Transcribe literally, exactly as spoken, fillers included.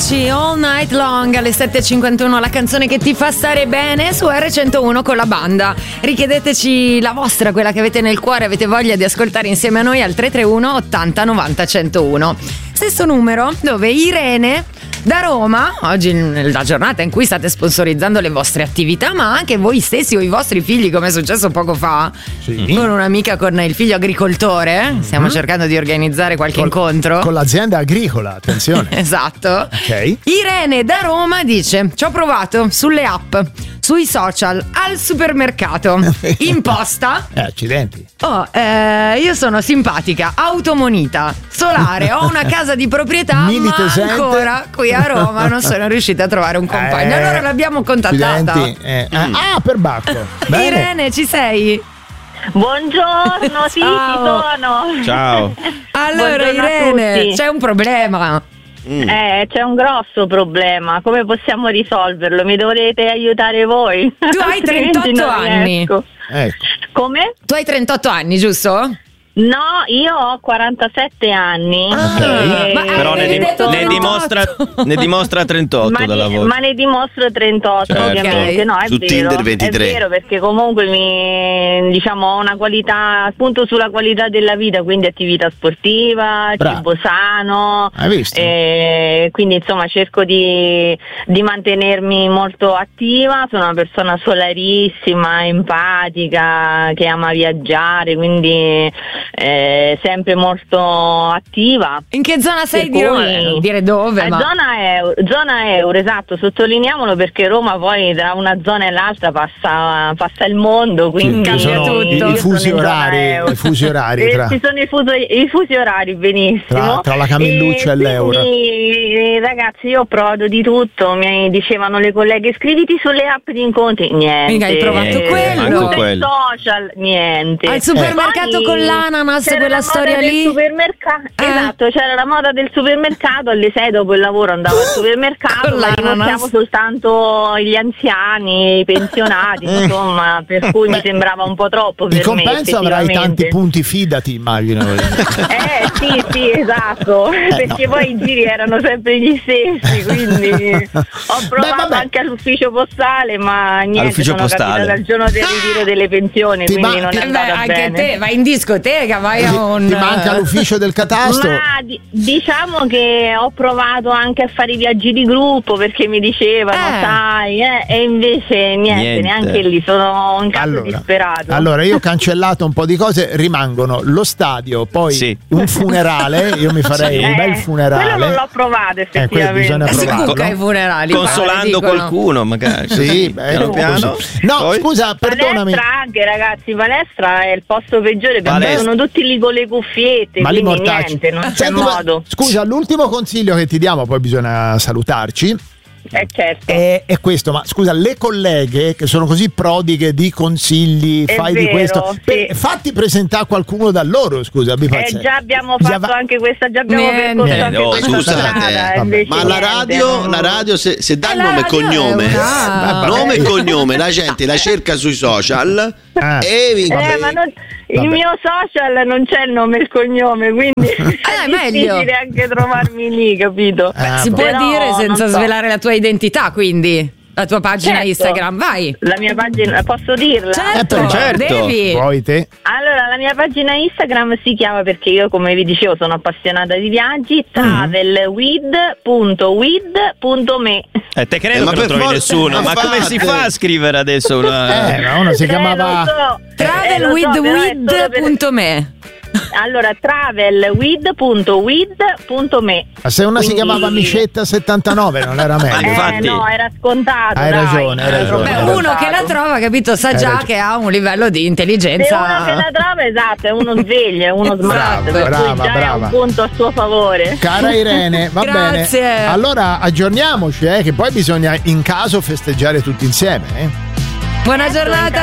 Avicii, All Night Long, alle sette e cinquantuno, la canzone che ti fa stare bene su erre centouno con la banda. Richiedeteci la vostra, quella che avete nel cuore, avete voglia di ascoltare insieme a noi al tre tre uno ottanta novanta centouno. Stesso numero dove Irene da Roma, oggi nella giornata in cui state sponsorizzando le vostre attività, ma anche voi stessi o i vostri figli, come è successo poco fa, sì, con un'amica con il figlio agricoltore, mm-hmm. stiamo cercando di organizzare qualche con, incontro con l'azienda agricola, attenzione. Esatto. Ok. Irene da Roma dice: ci ho provato sulle app, sui social, al supermercato, in posta. Eh, accidenti. Oh, eh, io sono simpatica, automonita, solare, ho una casa di proprietà, Mini ma tesente. ancora qui a Roma non sono riuscita a trovare un compagno. Eh, allora l'abbiamo contattata. Eh. Ah, per Bacco. Bene. Irene, ci sei? Buongiorno, sì, ci sono. Ciao. Allora, Buongiorno a Irene, tutti. c'è un problema. Mm. Eh, c'è un grosso problema. Come possiamo risolverlo? Mi dovrete aiutare voi. Tu hai Altrimenti trentotto non anni. riesco. Ecco. Come? Tu hai trentotto anni, giusto? No, io ho quarantasette anni. Ah, e- ma Però ne, avevi dim- detto ne trentotto. dimostra ne dimostra trentotto ma, dalla ne, voce. ma ne dimostro trentotto, Certo. ovviamente. No, è Su vero, Tinder ventitré. È vero, perché comunque mi diciamo ho una qualità, punto sulla qualità della vita, quindi attività sportiva, Bravo. cibo sano. Hai visto? E quindi insomma cerco di, di mantenermi molto attiva. Sono una persona solarissima, empatica, che ama viaggiare, quindi eh, sempre molto attiva. In che zona sei Per di Roma? cui- Non dire dove, Eh, ma... zona, euro, zona euro, esatto, sottolineiamolo perché Roma poi tra una zona e l'altra passa, passa il mondo, quindi Ci cambia sono tutto. i, i Io fusi sono in zona orari, euro. i fusi orari Eh, tra, ci sono i fusi, i fusi orari, benissimo. tra, tra la Camilluccia e, l'euro. Quindi, ragazzi, io ho provato di tutto. Mi dicevano le colleghe: iscriviti sulle app di incontri. Niente. Mica hai provato quello? Manco Tutti i quello. social, niente. Al supermercato Poi con l'ananas, c'era quella la moda storia del lì? supermercato. Eh. Esatto, c'era la moda del supermercato. Alle sei dopo il lavoro andavo al supermercato, Con ma l'ananas. rimorchiavo soltanto gli anziani, i pensionati, insomma, per cui mi sembrava un po' troppo per In compenso me, avrai tanti effettivamente. punti, fidati, immagino. Eh sì, sì, esatto, perché no. poi i giri erano sempre gli stessi, quindi ho provato vabbè. anche all'ufficio postale, ma niente, All'ufficio sono postale. capitata al giorno del ritiro delle pensioni, Ti quindi ma- non ti- è Eh beh, andata anche bene. te, vai in discoteca, vai a un... Ti manca l'ufficio del catasto? Ma di- diciamo che ho provato anche a fare i viaggi di gruppo perché mi dicevano, Eh. sai, eh, e invece niente, Niente. neanche lì, sono un caso Allora, disperato. allora io ho cancellato un po' di cose, rimangono lo stadio, poi Sì. un funerale, io mi farei Eh, un bel funerale. quello non l'ho provato Eh, quello effettivamente. bisogna Si provarlo. buca ai funerali. Consolando dicono. qualcuno, magari. Sì, Così, beh, piano piano. così. No, Poi- scusa, perdonami. Palestra anche, ragazzi, palestra è il posto peggiore perché Palestra. sono tutti lì con le cuffiette, Ma li quindi mortacci. niente, non c'è Senti, ma- modo. Scusa, l'ultimo consiglio che ti diamo, poi bisogna salutarci. Eh certo. È, è questo, ma scusa, le colleghe che sono così prodighe di consigli, È fai di vero, questo, sì. per- fatti presentare qualcuno da loro, scusa, abbi Eh, pazienza. già abbiamo Già fatto va- anche questa, già abbiamo Niente. percorso Eh, anche oh, questa scusate, strada, vabbè. invece Ma la niente, radio, non- la radio se, se dà Eh, la nome e radio è cognome, una- Vabbè. nome e cognome, la gente la cerca sui social Ah. e vi- Eh, ma non- Vabbè. il mio social non c'è il nome e il cognome, quindi è è meglio. difficile anche trovarmi lì, capito? Ah, Si può Però, dire senza non so. svelare la tua identità, quindi la tua pagina Certo. Instagram, vai. La mia pagina, posso dirla? Certo, Eh, certo. devi. Poi te. Allora, la mia pagina Instagram si chiama, perché io come vi dicevo sono appassionata di viaggi, travelwith punto with punto me. Eh, te credo Eh, ma che non per trovi forza, nessuno, ma ma come si fate. fa a scrivere adesso una... Eh, ma uno si Eh, chiamava... lo so. travel Eh, lo so, with però è with solo per- punto me. Allora, travelwith punto with punto me. Ma se una si Quindi- chiamava Micetta settantanove non era meglio? Eh, infatti. no, era scontato. Hai dai, ragione, hai era ragione. troppo Beh, uno scontato. che la trova, capito, sa Hai già ragione. che ha un livello di Se intelligenza. uno che la trova, esatto, è uno sveglio, è uno smart, Esatto. per Brava, cui già brava. è un punto a suo favore. Cara Irene, va Grazie. bene. Allora aggiorniamoci, eh, che poi bisogna in caso festeggiare tutti insieme. Eh. Buona giornata.